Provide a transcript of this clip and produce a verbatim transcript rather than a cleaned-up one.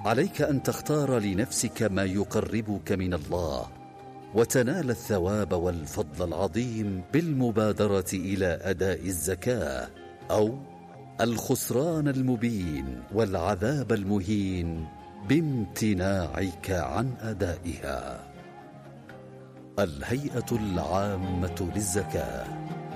عليك أن تختار لنفسك ما يقربك من الله وتنال الثواب والفضل العظيم بالمبادرة إلى أداء الزكاة، أو الخسران المبين والعذاب المهين بامتناعك عن أدائها. الهيئة العامة للزكاة